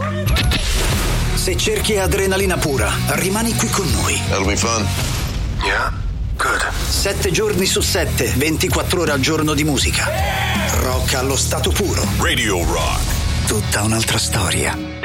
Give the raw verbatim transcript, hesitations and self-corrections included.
Se cerchi adrenalina pura, rimani qui con noi. That'll be fun. Yeah, good. Sette giorni su sette, ventiquattro ore al giorno di musica. Rock allo stato puro. Radio Rock. Tutta un'altra storia.